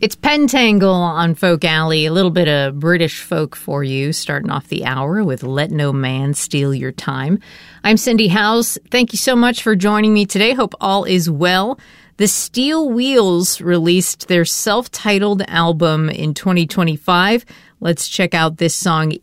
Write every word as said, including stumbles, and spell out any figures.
It's Pentangle on Folk Alley, a little bit of British folk for you, starting off the hour with Let No Man Steal Your Time. I'm Cindy Howes. Thank you so much for joining me today. Hope all is well. The Steel Wheels released their self-titled album in twenty twenty-five. Let's check out this song,